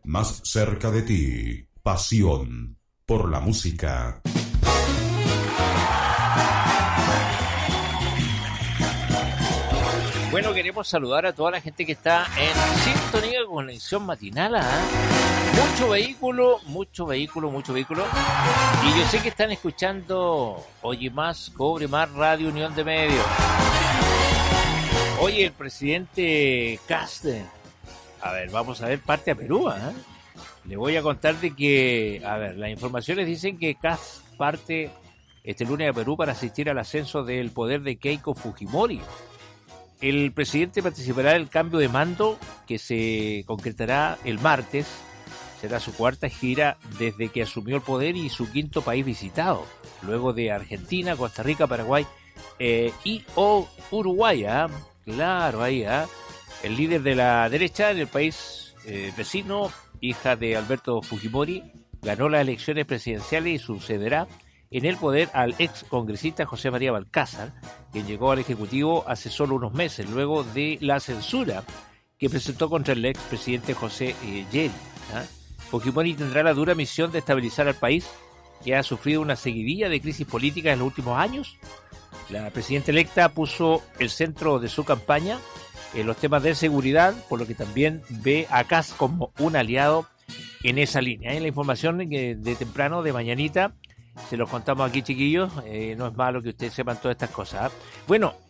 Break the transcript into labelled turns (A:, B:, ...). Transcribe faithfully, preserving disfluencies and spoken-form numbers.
A: más cerca de ti. Pasión por la música.
B: Bueno, queremos saludar a toda la gente que está en sintonía con la edición matinal, ¿eh? Mucho vehículo, mucho vehículo, mucho vehículo. Y yo sé que están escuchando Oye Más, Cobre Más, Radio Unión de Medios. Oye, el presidente Caster, a ver, vamos a ver, parte a Perú, ¿eh? Le voy a contar de que, a ver, las informaciones dicen que Caster parte este lunes a Perú para asistir al ascenso del poder de Keiko Fujimori. El presidente participará en el cambio de mando que se concretará el martes. Será su cuarta gira desde que asumió el poder y su quinto país visitado, luego de Argentina, Costa Rica, Paraguay eh, y o Uruguay. ¿eh? Claro, ahí, ¿eh? El líder de la derecha en el país eh, vecino, hija de Alberto Fujimori, ganó las elecciones presidenciales y sucederá en el poder al ex congresista José María Balcázar, quien llegó al Ejecutivo hace solo unos meses, luego de la censura que presentó contra el ex presidente José eh, Yeri. ¿eh? Fujimori tendrá la dura misión de estabilizar al país, que ha sufrido una seguidilla de crisis políticas en los últimos años. La presidenta electa puso el centro de su campaña en los temas de seguridad, por lo que también ve a Kast como un aliado en esa línea. En la información de, de temprano, de mañanita, se los contamos aquí, chiquillos. Eh, no es malo que ustedes sepan todas estas cosas. ¿eh? Bueno,